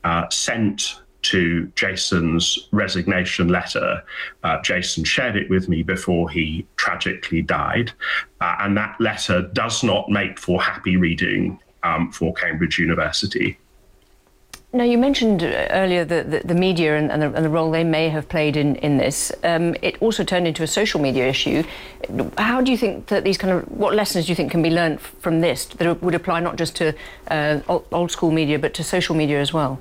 sent to Jason's resignation letter. Jason shared it with me before he tragically died, and that letter does not make for happy reading for Cambridge University. Now, you mentioned earlier the media and the role they may have played in this. It also turned into a social media issue. How do you think that what lessons do you think can be learned from this that would apply not just to old school media, but to social media as well?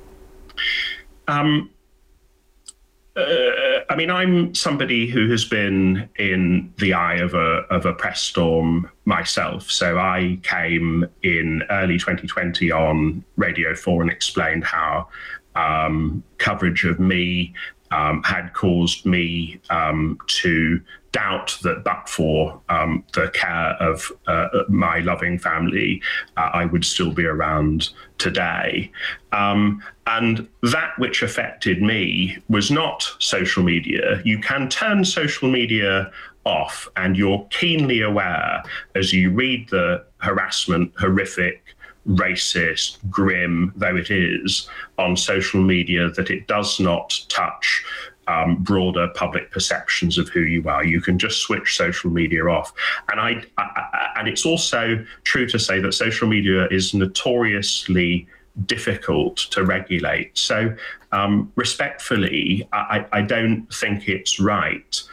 I mean, I'm somebody who has been in the eye of a press storm myself. So I came in early 2020 on Radio 4 and explained how coverage of me had caused me to doubt that but for the care of my loving family, I would still be around today. And that which affected me was not social media. You can turn social media off, and you're keenly aware as you read the harassment, horrific, racist, grim though it is on social media, that it does not touch broader public perceptions of who you are. You can just switch social media off. And and it's also true to say that social media is notoriously difficult to regulate. So respectfully, I don't think it's right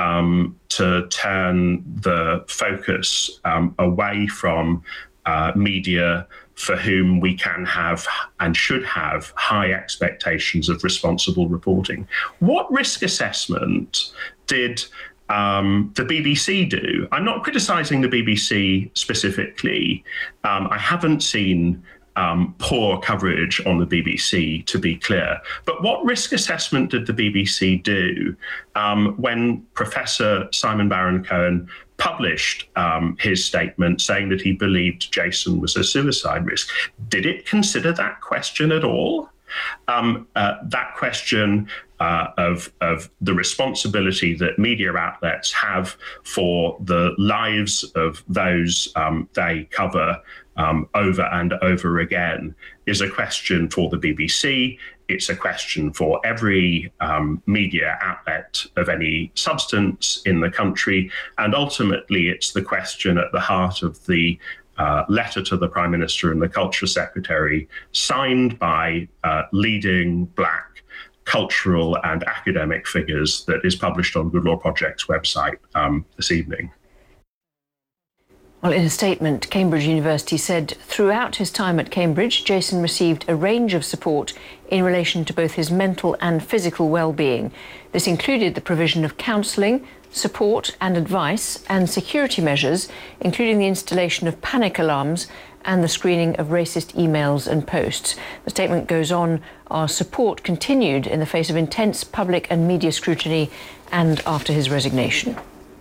to turn the focus away from media for whom we can have and should have high expectations of responsible reporting. What risk assessment did the BBC do? I'm not criticising the BBC specifically. I haven't seen poor coverage on the BBC, to be clear. But what risk assessment did the BBC do when Professor Simon Baron-Cohen published his statement saying that he believed Jason was a suicide risk? Did it consider that question at all? That question of the responsibility that media outlets have for the lives of those they cover over and over again is a question for the BBC. It's a question for every media outlet of any substance in the country. And ultimately, it's the question at the heart of the letter to the Prime Minister and the Culture Secretary, signed by leading Black cultural and academic figures, that is published on Good Law Project's website this evening. Well, in a statement, Cambridge University said throughout his time at Cambridge, Jason received a range of support in relation to both his mental and physical well-being. This included the provision of counselling, support and advice, and security measures, including the installation of panic alarms and the screening of racist emails and posts. The statement goes on, our support continued in the face of intense public and media scrutiny and after his resignation.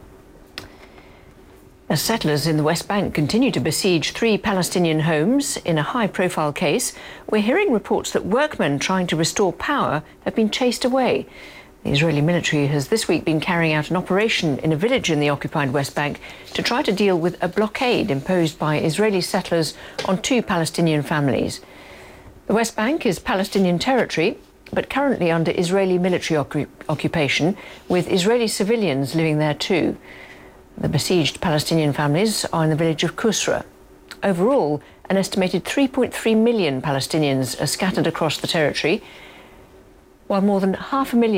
As settlers in the West Bank continue to besiege 3 Palestinian homes in a high-profile case, we're hearing reports that workmen trying to restore power have been chased away. The Israeli military has this week been carrying out an operation in a village in the occupied West Bank to try to deal with a blockade imposed by Israeli settlers on 2 Palestinian families. The West Bank is Palestinian territory, but currently under Israeli military occupation, with Israeli civilians living there too. The besieged Palestinian families are in the village of Kusra. Overall, an estimated 3.3 million Palestinians are scattered across the territory, while more than 500,000